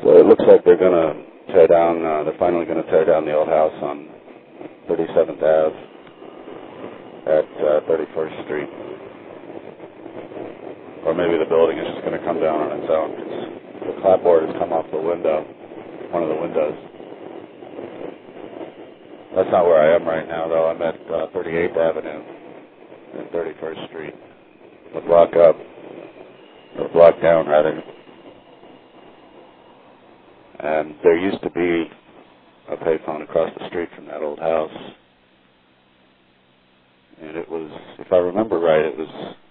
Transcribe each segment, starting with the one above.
So it looks like they're going to tear down, they're finally going to tear down the old house on 37th Ave at 31st Street. Or maybe the building is just going to come down on its own. The clapboard has come off the window, one of the windows. That's not where I am right now, though. I'm at 38th Avenue and 31st Street. A block up, or a block down, rather. And there used to be a payphone across the street from that old house. And it was, if I remember right, it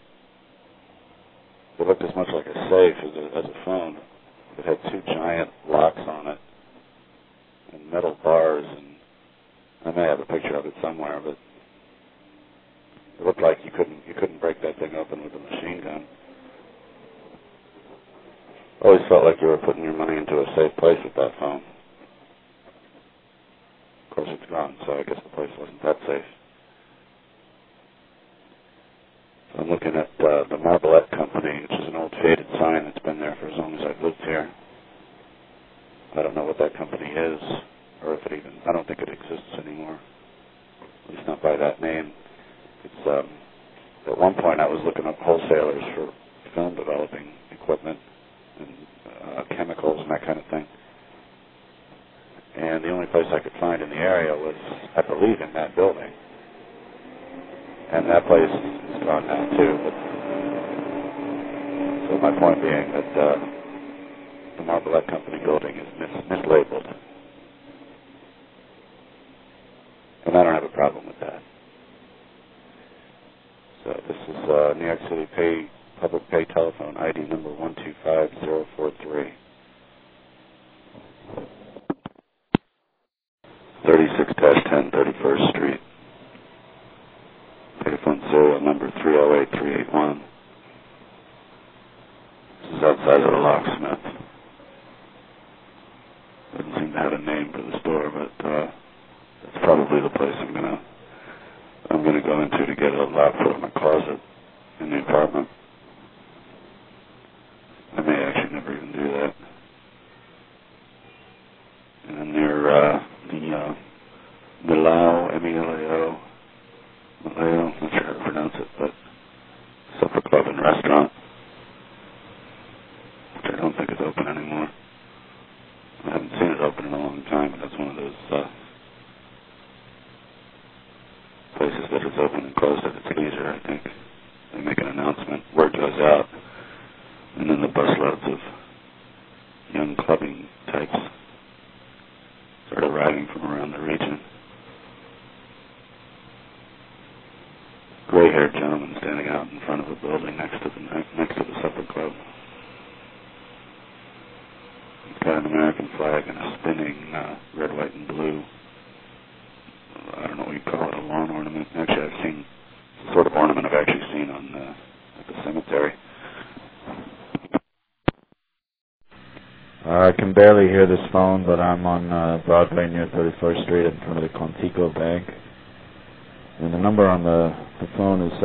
looked as much like a safe as a phone. It had two giant locks on it and metal bars, and I may have a picture of it somewhere, but it looked like you couldn't break that thing open with a machine gun. Always felt like you were putting your money into a safe place with that phone. Of course, it's gone, so I guess the place wasn't that safe. So I'm looking at the Marbolette Company, which is an old faded sign that's been there for as long as I've lived here. I don't know what that company is, or if it even, I don't think it exists anymore. At least not by that name. It's, at one point I was looking up wholesalers for film developing equipment and chemicals and that kind of thing. And the only place I could find in the area was, I believe, in that building. And that place is gone now, too. But, so my point being that the Marbolette Company building is mislabeled. And I don't have a problem with that. So this is New York City public pay telephone ID number 125043. 36-10 31st Street. Payphone serial number 308381. This is outside of the locksmith. Doesn't seem to have a name for the store, but that's probably the place I'm gonna go into to get a lock for my closet in the apartment. I may actually never even do that. And then near the Milao, M-E-L-A-O, Maleo, I'm not sure how to pronounce it, but Supper Club and Restaurant, which I don't think is open anymore. I haven't seen it open in a long time, but that's one of those places that is open and closed at its leisure, I think. They make an announcement, word goes out, and then the busloads of young clubbing types start arriving from around the region. Gray-haired gentleman standing out in front of a building next to the supper club. He's got an American flag and a spinning red, white, and blue. I don't know what you call it, a lawn ornament. Actually, I've seen the sort of ornament I've actually seen at the cemetery. I can barely hear this phone, but I'm on Broadway near 31st Street in front of the Contigo Bank. And the number on the phone is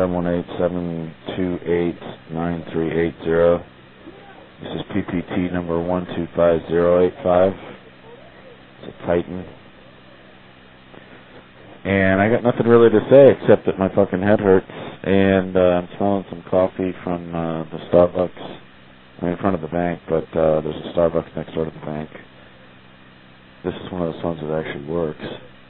718-728-9380. This is PPT number 125085. It's a Titan. And I got nothing really to say except that my fucking head hurts, and I'm smelling some coffee from the Starbucks. I'm in front of the bank, but there's a Starbucks next door to the bank. This is one of those phones that actually works.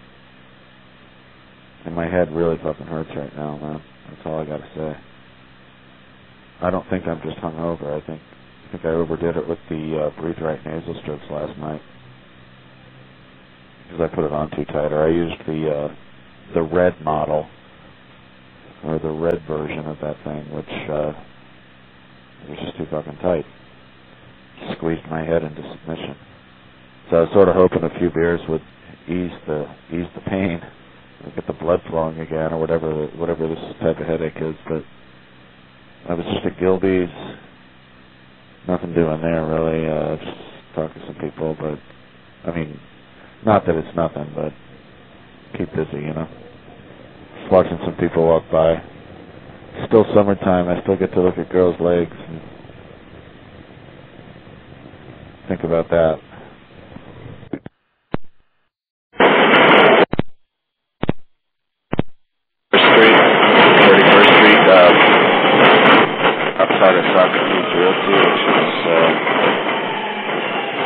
And my head really fucking hurts right now, man. That's all I gotta say. I don't think I'm just hungover. I think I overdid it with the Breathe Right nasal strips last night. Because I put it on too tight. Or I used the red model, or the red version of that thing, which it was just too fucking tight. Squeezed my head into submission. So I was sort of hoping a few beers would ease the pain, and get the blood flowing again, or whatever this type of headache is. But I was just at Gilby's. Nothing doing there really. Just talking to some people, but I mean, not that it's nothing, but keep busy, you know. Just watching some people walk by. Still summertime. I still get to look at girls' legs and think about that.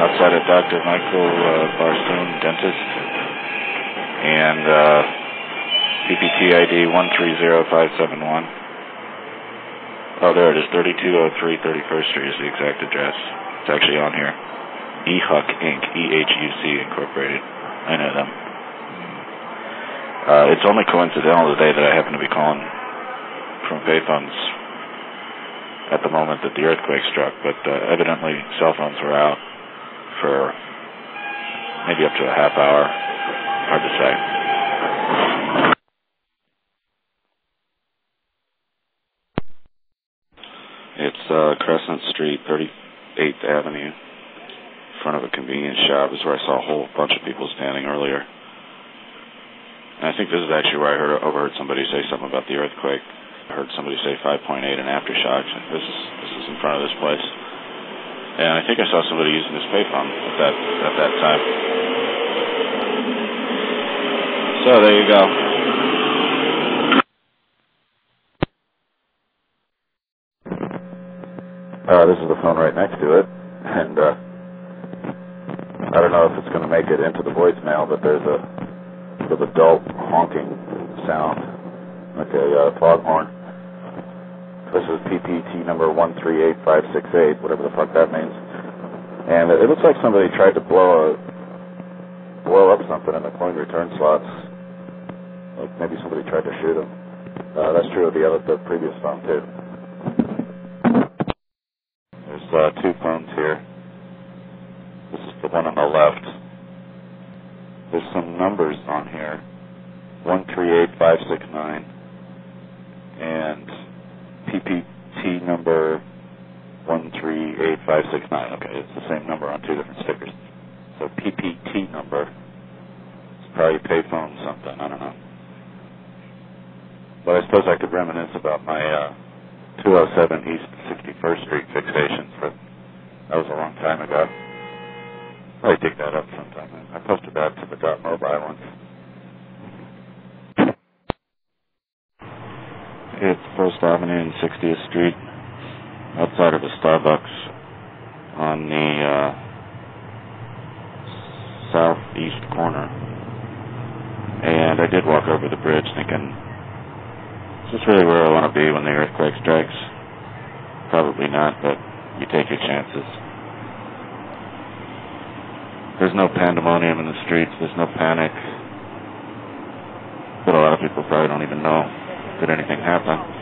outside of Dr. Michael Barstoon, dentist, and PPT ID 130571. Oh, there it is, 3203 31st Street is the exact address. It's actually on here. EHUC Inc., EHUC Incorporated. I know them. It's only coincidental today that I happen to be calling from payphones at the moment that the earthquake struck, but evidently cell phones were out for maybe up to a half hour. Hard to say. It's Crescent Street, 38th Avenue, in front of a convenience shop. Is where I saw a whole bunch of people standing earlier. And I think this is actually where I overheard somebody say something about the earthquake. I heard somebody say 5.8 and aftershocks. This is in front of this place. And I think I saw somebody using this payphone at that time. So there you go. This is the phone right next to it, and I don't know if it's going to make it into the voicemail, but there's a sort of adult honking sound, like a foghorn. This is PPT number 138568, whatever the fuck that means. And it looks like somebody tried to blow up something in the coin return slots. Like maybe somebody tried to shoot him. That's true of the previous phone too. There's two phones here. This is the one on the left. There's some numbers on here. 138569 and PPT number 138569. Okay, it's the same number on two different stickers. So PPT number is probably payphone something. I don't know. But I suppose I could reminisce about my 207 East 61st Street fixation. That was a long time ago. I'll dig that up sometime. I posted that to the .mobile once. It's First Avenue and 60th Street, outside of a Starbucks on the southeast corner. And I did walk over the bridge thinking, is this really where I want to be when the earthquake strikes? Probably not, but you take your chances. There's no pandemonium in the streets, there's no panic. But a lot of people probably don't even know, did anything happen?